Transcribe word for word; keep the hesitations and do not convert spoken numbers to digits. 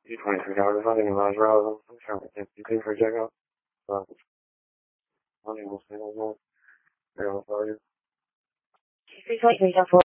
You twenty-three dollars. I think miles relevant. I'm trying to think. You pay for a checkout? Uh, I don't even know. They're on fire. three point three four.